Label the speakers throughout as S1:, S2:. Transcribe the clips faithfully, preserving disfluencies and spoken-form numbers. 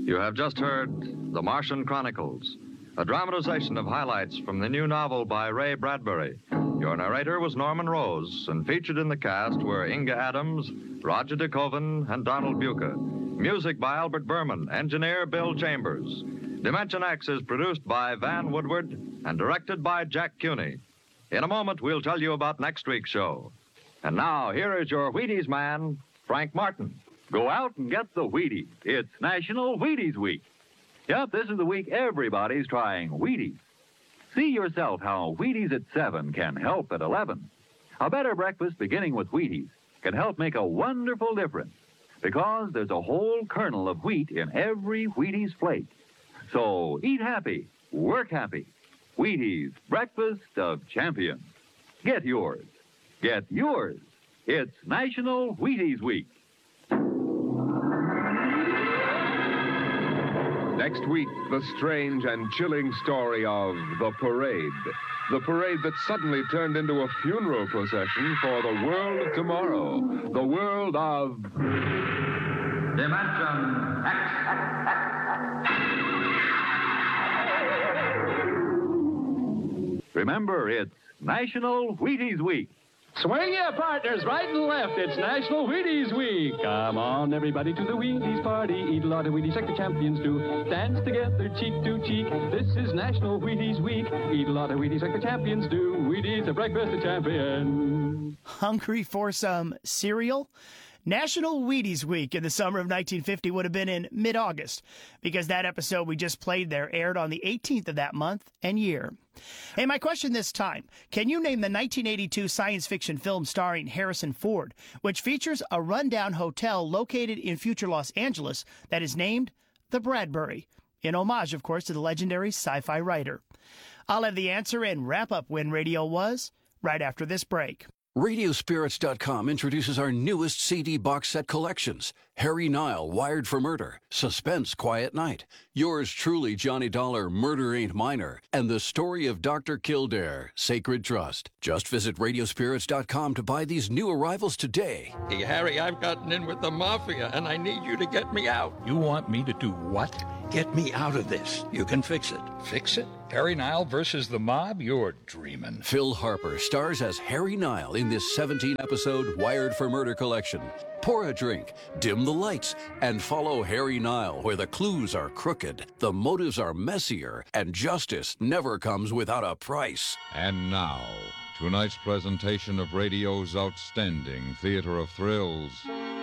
S1: You have just heard The Martian Chronicles, a dramatization of highlights from the new novel by Ray Bradbury. Your narrator was Norman Rose, and featured in the cast were Inga Adams, Roger DeKoven, and Donald Buca. Music by Albert Berman, engineer Bill Chambers. Dimension X is produced by Van Woodward and directed by Jack Cuny. In a moment, we'll tell you about next week's show. And now, here is your Wheaties man, Frank Martin.
S2: Go out and get the Wheaties. It's National Wheaties Week. Yep, this is the week everybody's trying Wheaties. See yourself how Wheaties at seven can help at eleven. A better breakfast beginning with Wheaties can help make a wonderful difference because there's a whole kernel of wheat in every Wheaties flake. So eat happy, work happy. Wheaties, breakfast of champions. Get yours. Get yours. It's National Wheaties Week.
S3: Next week, the strange and chilling story of the parade. The parade that suddenly turned into a funeral procession for the world of tomorrow. The world of...
S4: Dimension X.
S2: Remember, it's National Wheaties Week.
S5: Swing your partners right and left. It's National Wheaties Week. Come on, everybody, to the Wheaties party. Eat a lot of Wheaties like the champions do. Dance together, cheek to cheek. This is National Wheaties Week. Eat a lot of Wheaties like the champions do. Wheaties, a breakfast of champions.
S6: Hungry for some cereal? National Wheaties Week in the summer of nineteen fifty would have been in mid-August, because that episode we just played there aired on the eighteenth of that month and year. Hey, my question this time, can you name the nineteen eighty-two science fiction film starring Harrison Ford, which features a rundown hotel located in future Los Angeles that is named the Bradbury, in homage, of course, to the legendary sci-fi writer? I'll have the answer and wrap up When Radio Was right after this break.
S7: Radio Spirits dot com introduces our newest C D box set collections. Harry Nile, Wired for Murder, Suspense, Quiet Night, Yours Truly, Johnny Dollar, Murder Ain't Minor, and The Story of Doctor Kildare, Sacred Trust. Just visit Radio Spirits dot com to buy these new arrivals today.
S8: Hey, Harry, I've gotten in with the mafia, and I need you to get me out.
S9: You want me to do what?
S8: Get me out of this. You can fix it.
S9: Fix it? Harry Nile versus the mob? You're dreaming.
S7: Phil Harper stars as Harry Nile in this seventeen-episode Wired for Murder collection. Pour a drink, dim the lights, and follow Harry Nile where the clues are crooked, the motives are messier, and justice never comes without a price.
S10: And now, tonight's presentation of radio's outstanding theater of thrills,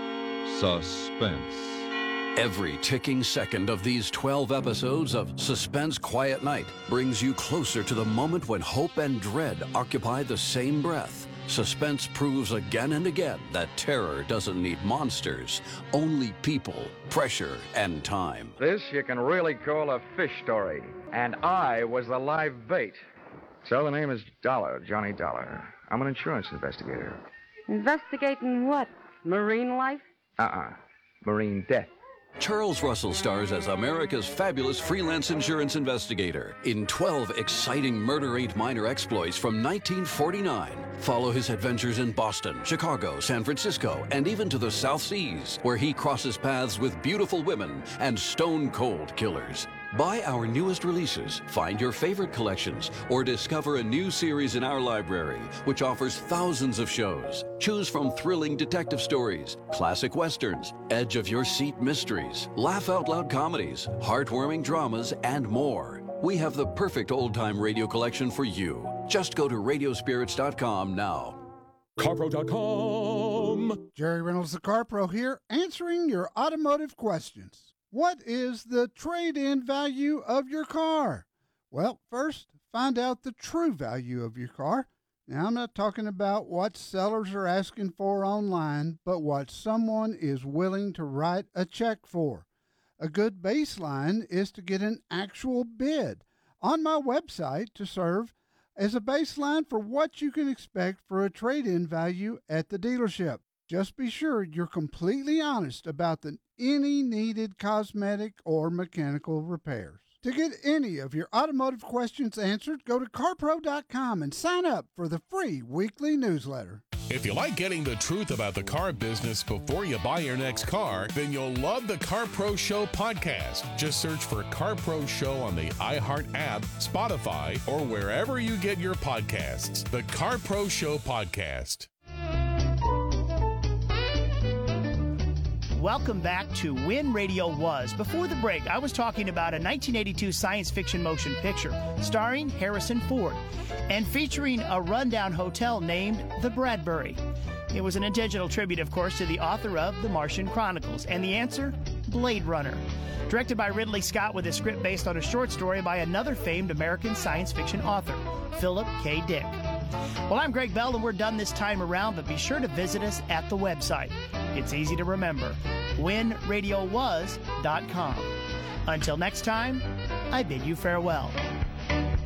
S10: Suspense.
S7: Every ticking second of these twelve episodes of Suspense, Quiet Night brings you closer to the moment when hope and dread occupy the same breath. Suspense proves again and again that terror doesn't need monsters, only people, pressure, and time.
S11: This you can really call a fish story. And I was the live bait. So the name is Dollar, Johnny Dollar. I'm an insurance investigator.
S12: Investigating what? Marine life?
S11: Uh-uh. Marine death.
S7: Charles Russell stars as America's fabulous freelance insurance investigator in twelve exciting Murder Ain't Minor exploits from nineteen forty-nine. Follow his adventures in Boston, Chicago, San Francisco, and even to the South Seas, where he crosses paths with beautiful women and stone-cold killers. Buy our newest releases, find your favorite collections, or discover a new series in our library, which offers thousands of shows. Choose from thrilling detective stories, classic westerns, edge-of-your-seat mysteries, laugh-out-loud comedies, heartwarming dramas, and more. We have the perfect old-time radio collection for you. Just go to Radio Spirits dot com now.
S13: CarPro dot com.
S14: Jerry Reynolds, the CarPro here, answering your automotive questions. What is the trade-in value of your car? Well, first, find out the true value of your car. Now, I'm not talking about what sellers are asking for online, but what someone is willing to write a check for. A good baseline is to get an actual bid on my website to serve as a baseline for what you can expect for a trade-in value at the dealership. Just be sure you're completely honest about the, any needed cosmetic or mechanical repairs. To get any of your automotive questions answered, go to CarPro dot com and sign up for the free weekly newsletter.
S13: If you like getting the truth about the car business before you buy your next car, then you'll love the Car Pro Show podcast. Just search for Car Pro Show on the iHeart app, Spotify, or wherever you get your podcasts. The Car Pro Show podcast.
S6: Welcome back to When Radio Was. Before the break, I was talking about a nineteen eighty-two science fiction motion picture starring Harrison Ford and featuring a rundown hotel named the Bradbury. It was an intentional tribute, of course, to the author of The Martian Chronicles. And the answer? Blade Runner. Directed by Ridley Scott with a script based on a short story by another famed American science fiction author, Philip K. Dick. Well, I'm Greg Bell, and we're done this time around, but be sure to visit us at the website. It's easy to remember, when radio was dot com. Until next time, I bid you farewell.